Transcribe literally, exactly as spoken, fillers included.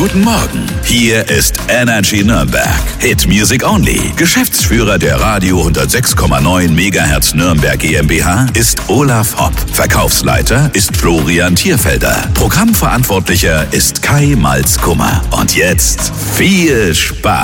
Guten Morgen. Hier ist Energy Nürnberg. Hit Music Only. Geschäftsführer der Radio hundertsechs Komma neun Megahertz Nürnberg GmbH ist Olaf Hopp. Verkaufsleiter ist Florian Thierfelder. Programmverantwortlicher ist Kai Malzkummer. Und jetzt viel Spaß.